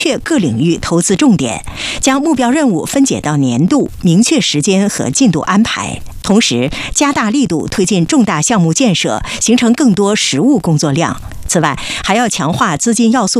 确各领域投资重点，将目标任务分解到年度，明确时间和进度安排。同时，加大力度推进重大项目建设，形成更多实务工作量。此外，还要强化资金要素